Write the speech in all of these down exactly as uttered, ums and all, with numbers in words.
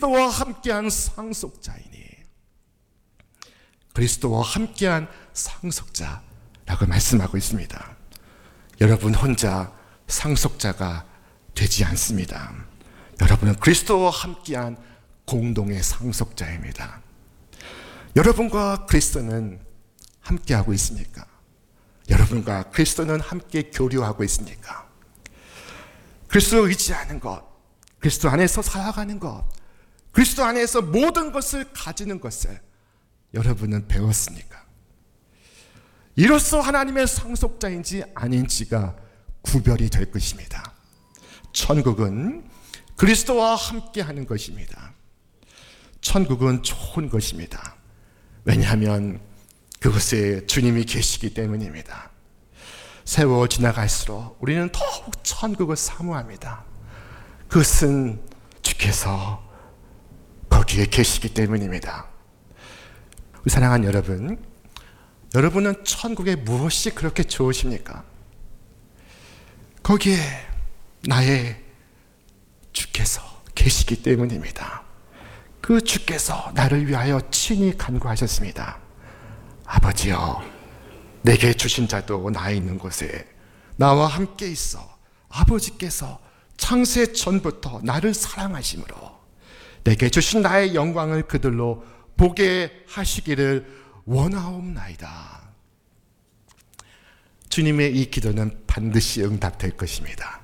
그리스도와 함께한 상속자이니 그리스도와 함께한 상속자라고 말씀하고 있습니다. 여러분 혼자 상속자가 되지 않습니다. 여러분은 그리스도와 함께한 공동의 상속자입니다. 여러분과 그리스도는 함께하고 있습니까? 여러분과 그리스도는 함께 교류하고 있습니까? 그리스도를 의지하는 것, 그리스도 안에서 살아가는 것, 그리스도 안에서 모든 것을 가지는 것을 여러분은 배웠습니까? 이로써 하나님의 상속자인지 아닌지가 구별이 될 것입니다. 천국은 그리스도와 함께하는 것입니다. 천국은 좋은 것입니다. 왜냐하면 그곳에 주님이 계시기 때문입니다. 세월 지나갈수록 우리는 더욱 천국을 사모합니다. 그것은 주께서 거기에 계시기 때문입니다. 우리 사랑하는 여러분, 여러분은 천국에 무엇이 그렇게 좋으십니까? 거기에 나의 주께서 계시기 때문입니다. 그 주께서 나를 위하여 친히 간구하셨습니다. 아버지여, 내게 주신 자도 나 있는 곳에 나와 함께 있어 아버지께서 창세 전부터 나를 사랑하심으로 내게 주신 나의 영광을 그들로 보게 하시기를 원하옵나이다. 주님의 이 기도는 반드시 응답될 것입니다.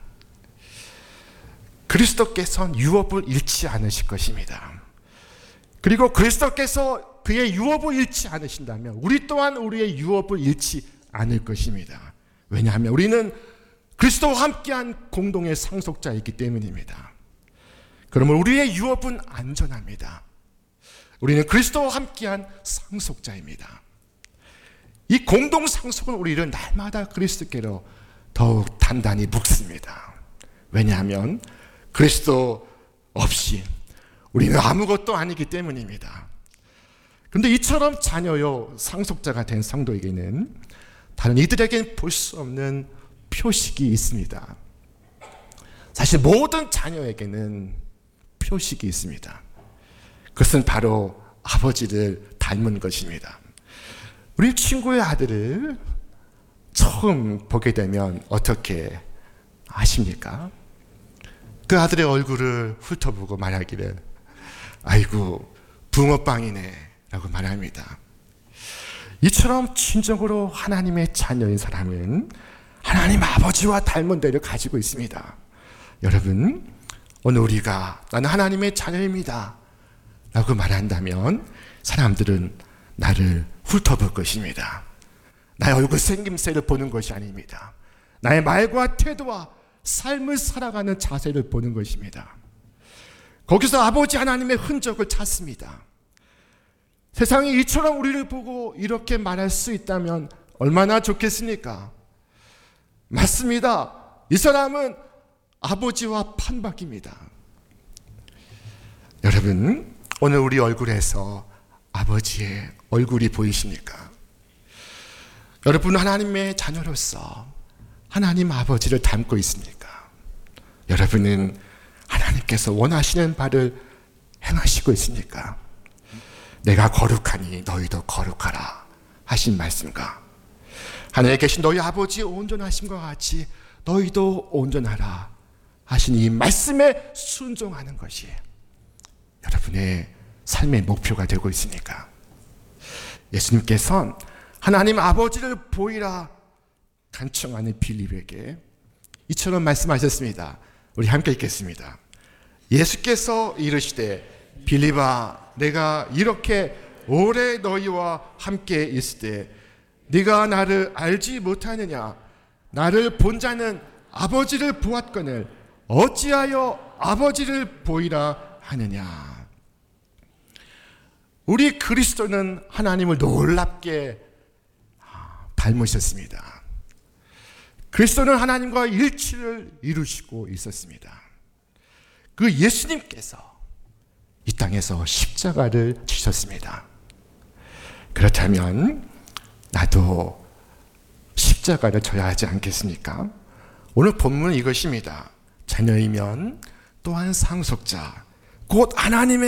그리스도께서는 유업을 잃지 않으실 것입니다. 그리고 그리스도께서 그의 유업을 잃지 않으신다면 우리 또한 우리의 유업을 잃지 않을 것입니다. 왜냐하면 우리는 그리스도와 함께한 공동의 상속자이기 때문입니다. 그러면 우리의 유업은 안전합니다. 우리는 그리스도와 함께한 상속자입니다. 이 공동 상속은 우리를 날마다 그리스도께로 더욱 단단히 묶습니다. 왜냐하면 그리스도 없이 우리는 아무것도 아니기 때문입니다. 그런데 이처럼 자녀요 상속자가 된 성도에게는 다른 이들에게는 볼 수 없는 표식이 있습니다. 사실 모든 자녀에게는 표식이 있습니다. 그것은 바로 아버지를 닮은 것입니다. 우리 친구의 아들을 처음 보게 되면 어떻게 아십니까? 그 아들의 얼굴을 훑어보고 말하기를 아이고 붕어빵이네 라고 말합니다. 이처럼 진정으로 하나님의 자녀인 사람은 하나님 아버지와 닮은 대를 가지고 있습니다. 여러분, 오늘 우리가 나는 하나님의 자녀입니다 라고 말한다면 사람들은 나를 훑어볼 것입니다. 나의 얼굴 생김새를 보는 것이 아닙니다. 나의 말과 태도와 삶을 살아가는 자세를 보는 것입니다. 거기서 아버지 하나님의 흔적을 찾습니다. 세상이 이처럼 우리를 보고 이렇게 말할 수 있다면 얼마나 좋겠습니까? 맞습니다. 이 사람은 아버지와 판박입니다. 여러분, 오늘 우리 얼굴에서 아버지의 얼굴이 보이십니까? 여러분, 하나님의 자녀로서 하나님 아버지를 닮고 있습니까? 여러분은 하나님께서 원하시는 바를 행하시고 있습니까? 내가 거룩하니 너희도 거룩하라 하신 말씀과 하늘에 계신 너희 아버지의 온전하심과 같이 너희도 온전하라 하신 이 말씀에 순종하는 것이 여러분의 삶의 목표가 되고 있습니까? 예수님께서는 하나님 아버지를 보이라 간청하는 빌립에게 이처럼 말씀하셨습니다. 우리 함께 읽겠습니다. 예수께서 이르시되 빌립아, 내가 이렇게 오래 너희와 함께 있을 때 네가 나를 알지 못하느냐? 나를 본 자는 아버지를 보았거늘 어찌하여 아버지를 보이라 하느냐? 우리 그리스도는 하나님을 놀랍게 닮으셨습니다. 그리스도는 하나님과 일치를 이루시고 있었습니다. 그 예수님께서 이 땅에서 십자가를 지셨습니다. 그렇다면 나도 십자가를 져야 하지 않겠습니까? 오늘 본문은 이것입니다. 자녀이면 또한 상속자, 곧 하나님의